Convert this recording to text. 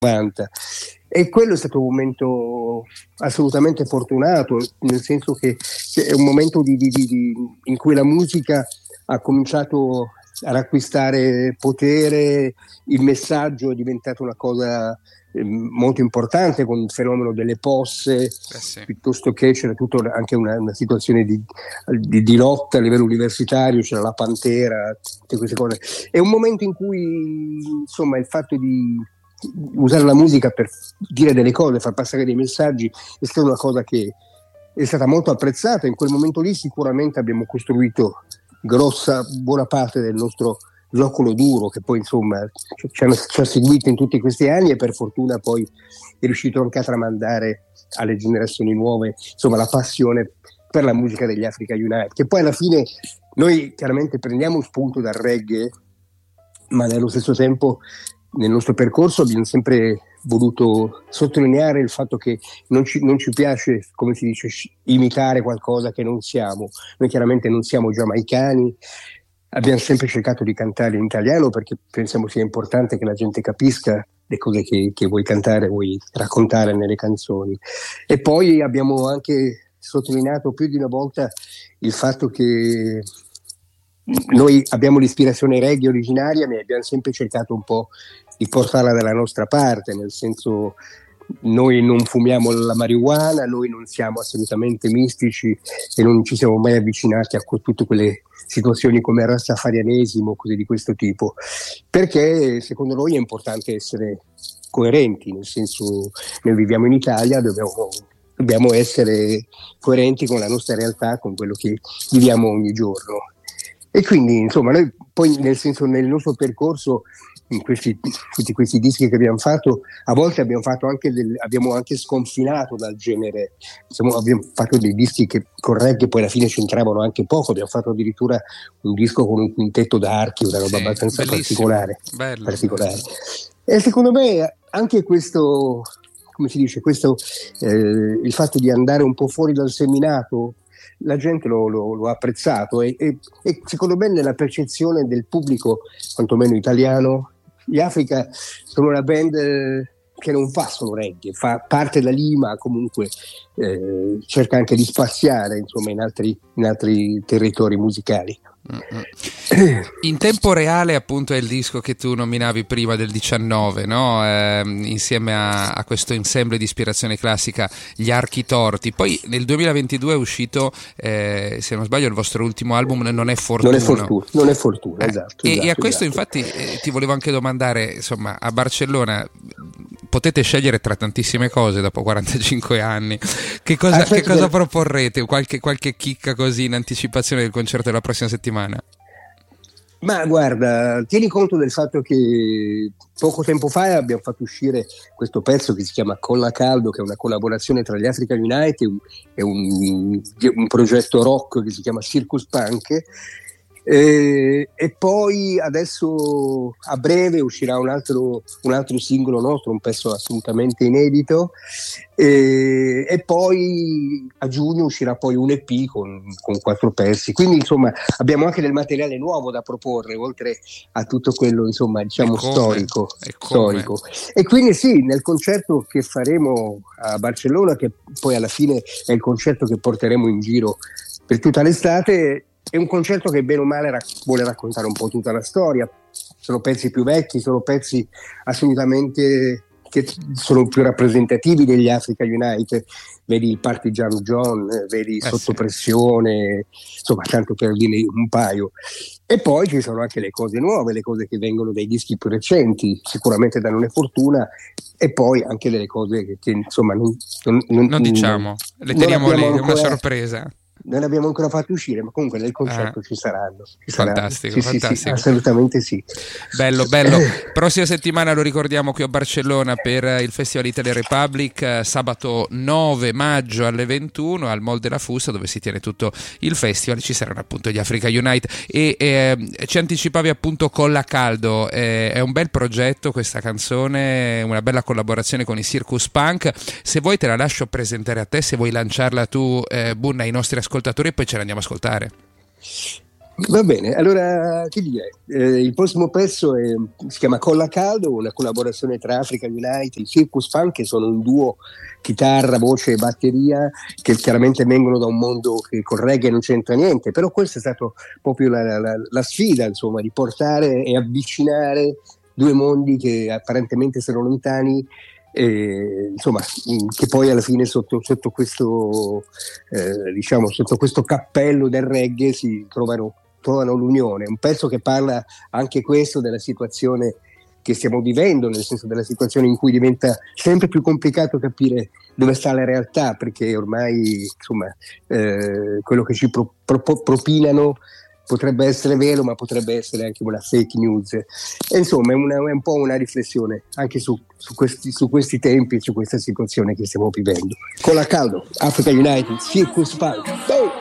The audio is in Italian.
90. E quello è stato un momento assolutamente fortunato, nel senso che è un momento in cui la musica ha cominciato a acquistare potere, il messaggio è diventato una cosa molto importante, con il fenomeno delle posse, sì. piuttosto che c'era tutta anche una situazione di lotta a livello universitario, c'era la Pantera, tutte queste cose. È un momento in cui, insomma, il fatto di usare la musica per dire delle cose, far passare dei messaggi, è stata una cosa che è stata molto apprezzata. In quel momento lì sicuramente abbiamo costruito buona parte del nostro zoccolo duro, che poi insomma ci ha seguito in tutti questi anni, e per fortuna poi è riuscito anche a tramandare alle generazioni nuove, insomma, la passione per la musica degli Africa Unite, che poi alla fine noi chiaramente prendiamo spunto dal reggae, ma nello stesso tempo nel nostro percorso abbiamo sempre voluto sottolineare il fatto che non ci piace, come si dice, imitare qualcosa che non siamo. Noi chiaramente non siamo giamaicani, abbiamo sempre cercato di cantare in italiano perché pensiamo sia importante che la gente capisca le cose che vuoi cantare, vuoi raccontare nelle canzoni. E poi abbiamo anche sottolineato più di una volta il fatto che noi abbiamo l'ispirazione reggae originaria, ma abbiamo sempre cercato un po' di portarla dalla nostra parte, nel senso, noi non fumiamo la marijuana, noi non siamo assolutamente mistici e non ci siamo mai avvicinati a tutte quelle situazioni come il rastafarianesimo, cose di questo tipo, perché secondo noi è importante essere coerenti, nel senso, noi viviamo in Italia, dobbiamo essere coerenti con la nostra realtà, con quello che viviamo ogni giorno. E quindi, insomma, noi poi, nel senso, nel nostro percorso, in tutti questi dischi che abbiamo fatto, a volte abbiamo anche sconfinato dal genere. Abbiamo fatto dei dischi che con reggae poi alla fine c'entravano anche poco, abbiamo fatto addirittura un disco con un quintetto d'archi, una roba abbastanza particolare. Bello. E secondo me anche questo, come si dice, il fatto di andare un po' fuori dal seminato, la gente lo ha apprezzato e secondo me nella percezione del pubblico, quantomeno italiano, gli Africa sono una band che non fa solo reggae, fa parte da lì, ma comunque cerca anche di spaziare, insomma, in altri territori musicali. In tempo reale, appunto, è il disco che tu nominavi prima del 19, no? Insieme a questo ensemble di ispirazione classica, gli Archi Torti. Poi nel 2022 è uscito, se non sbaglio, il vostro ultimo album, Non è Fortuna. Non è Fortuna, esatto. E a questo infatti ti volevo anche domandare, insomma, a Barcellona potete scegliere tra tantissime cose dopo 45 anni. Che cosa proporrete? Qualche chicca così in anticipazione del concerto della prossima settimana? Ma guarda, tieni conto del fatto che poco tempo fa abbiamo fatto uscire questo pezzo che si chiama Colla Caldo, che è una collaborazione tra gli Africa Unite e un progetto rock che si chiama Circus Punk. E poi adesso a breve uscirà un altro singolo nostro, un pezzo assolutamente inedito, e poi a giugno uscirà poi un EP con 4 pezzi, quindi insomma abbiamo anche del materiale nuovo da proporre, oltre a tutto quello, insomma, diciamo, storico. E quindi sì, nel concerto che faremo a Barcellona, che poi alla fine è il concerto che porteremo in giro per tutta l'estate, è un concerto che bene o male vuole raccontare un po' tutta la storia. Sono pezzi più vecchi, sono pezzi assolutamente che sono più rappresentativi degli Africa Unite. Vedi il Partigiano John, vedi Sotto Pressione, insomma, tanto per dire un paio. E poi ci sono anche le cose nuove, le cose che vengono dai dischi più recenti, sicuramente da Non è Fortuna, e poi anche delle cose che insomma non diciamo, le teniamo lì, è una sorpresa. Non abbiamo ancora fatto uscire, ma comunque nel concerto ci saranno. Fantastico. Sì, assolutamente sì. Bello. Prossima settimana, lo ricordiamo, qui a Barcellona per il Festival Italia Republic, sabato 9 maggio alle 21 al Mall della Fusta, dove si tiene tutto il festival. Ci saranno appunto gli Africa Unite e ci anticipavi appunto Colla Caldo, è un bel progetto questa canzone, una bella collaborazione con i Circus Punk. Se vuoi te la lascio presentare a te, se vuoi lanciarla tu, Bunna, ai nostri ascoltatori, e poi ce la andiamo a ascoltare. Va bene, allora che dire? Il prossimo pezzo si chiama Colla Caldo, una collaborazione tra Africa Unite e Circus Punk, che sono un duo chitarra, voce e batteria che chiaramente vengono da un mondo che con reggae non c'entra niente, però questa è stata proprio la sfida, insomma, di portare e avvicinare due mondi che apparentemente sono lontani, insomma, che poi alla fine sotto questo diciamo sotto questo cappello del reggae si trovano l'unione. Un pezzo che parla anche questo della situazione che stiamo vivendo, nel senso della situazione in cui diventa sempre più complicato capire dove sta la realtà, perché ormai insomma quello che ci propinano potrebbe essere vero, ma potrebbe essere anche una fake news. E insomma è un po' una riflessione anche su questi tempi e su questa situazione che stiamo vivendo. Colla Caldo, Africa United, Circus Punk.